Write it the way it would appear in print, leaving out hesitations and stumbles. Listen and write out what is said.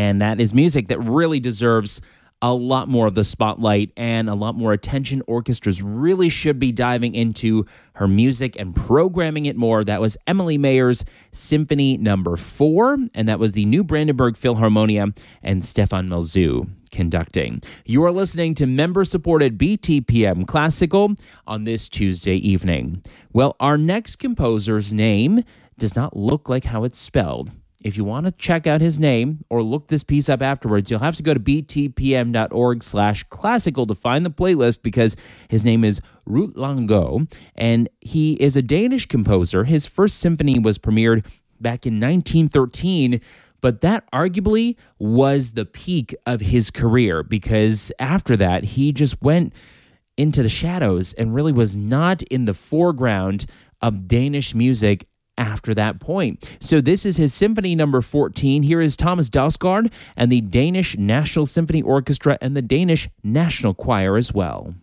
And that is music that really deserves a lot more of the spotlight and a lot more attention. Orchestras really should be diving into her music and programming it more. That was Emily Mayer's Symphony No. 4, and that was the New Brandenburg Philharmonia and Stefan Melzu conducting. You are listening to member-supported BTPM Classical on this Tuesday evening. Well, our next composer's name does not look like how it's spelled. If you want to check out his name or look this piece up afterwards, you'll have to go to btpm.org/classical to find the playlist, because his name is Ruud Langeau, and he is a Danish composer. His first symphony was premiered back in 1913, but that arguably was the peak of his career, because after that, he just went into the shadows and really was not in the foreground of Danish music after that point. So this is his Symphony No. 14. Here is Thomas Dausgaard and the Danish National Symphony Orchestra and the Danish National Choir as well.